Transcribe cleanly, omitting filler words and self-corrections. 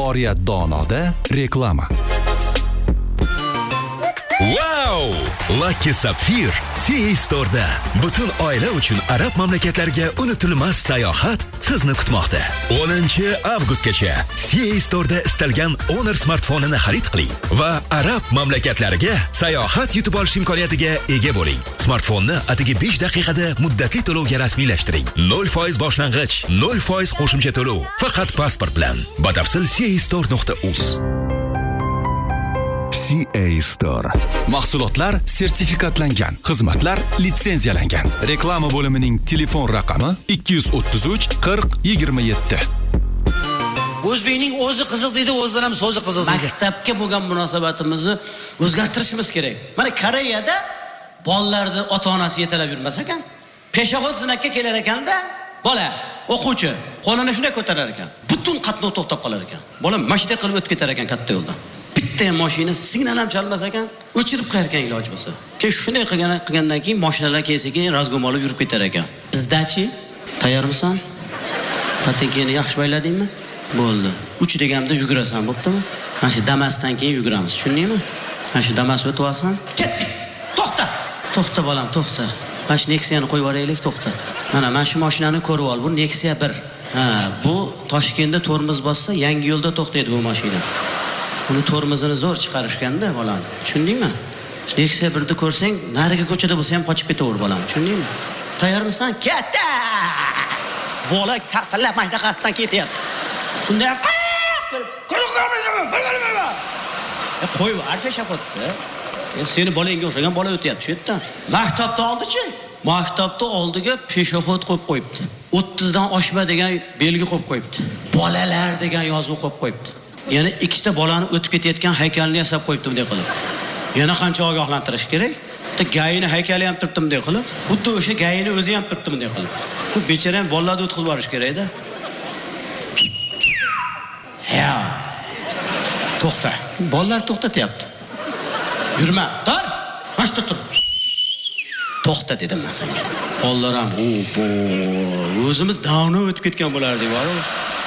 Oriyat Donoda reklama. Wow! Lucky Sapphire CA Store'da butun oila uchun arab mamlakatlariga unutilmas sayohat sizni kutmoqda. 10-avgustgacha CA Store'da istalgan Honor smartfonini xarid qiling va arab mamlakatlariga sayohat yutib olish imkoniyatiga ega bo'ling. Smartfonni atigi 5 daqiqada muddatli to'lovga rasmiylashtiring. 0% boshlang'ich, 0% qo'shimcha to'lov, faqat pasport bilan. Batafsil castore.uz. CA Store. Mahsulotlar sertifikatlangan, xizmatlar litsenziyalangan. Reklama bo'limining telefon raqami 233 40 27. O'zbekning o'zi qiziq deydi, o'zidan ham so'zi qiziq. Maktabga bo'lgan munosabatimizni o'zgartirishimiz kerak. Mana Koreyada bolalarni ota-onasi yetalab yurmas ekan. Peshobod zinakka kelar ekanda, bola, o'quvchi qo'lini shunday ko'tarar ekan. Butun qatnov to'xtab qolar ekan. Bola mashina qilib o'tib ketar ekan katta yo'ldan. Bitta mashina signal ham chalmas ekan, o'chirib qo'yar ekan iloji bo'lsa. Keyin shunday qilgandan keyin mashinalar keyin razgom olib yurib ketar ekan. Bizdachi? Tayyormisan? Patekeni yaxshi bayladingmi? Bo'ldi. 3 deganimda yugurasan, bo'ptimi? Mana shu Damasdan keyin yuguramiz, tushundingmi? Mana shu Damas o'tib olsan, ketdik. To'xta. To'xta bolam, to'xta. Mana shu Nexia'ni qo'yib yuboraylik, to'xta. Mana shu mashinani ko'rib ol, bu Nexia 1. Bu Toshkentda tormoz bossa, Yangi yo'lda to'xtaydi bu mashina. Uni tormozini zo'r chiqarishganda bolam, tushundingmi? Nexia 1ni ko'rsang, nariga ko'chada bo'lsa ham qochib ketaver bolam, tushundingmi? Tayyormisan? Ketdi! Bola tartillab mashinaqasidan ketyapti. Shunda ham qo'yib arfasha qo'yibdi. Seni bolangga o'xshagan bola o'tyapti shu yerdan. Maktabda oldichi? Maktabda oldiga peshobod qo'yib qo'yibdi. 30 dan oshma degan belgi qo'yib qo'yibdi. Bolalar degan yozuv qo'yib qo'yibdi. Yana ikkita bolani o'tib ketayotgan haykalni yasab qo'yibdi bunday qilib. Yana qancha ogohlantirish kerak? Bitta gayini haykali ham turibdi bunday qilib. Xuddi o'sha gayini o'zi ham turibdi bunday qilib. Bu bechara ham bolalarni o'tkazib yuborish kerak-da. Ya. To'xta. Bolalar to'xtatyapti. Yurma. Tur. Mashta tur. To'xta dedim men senga. Bolalar ham o'zimiz davno o'tib ketgan bo'lardik, bor-ku.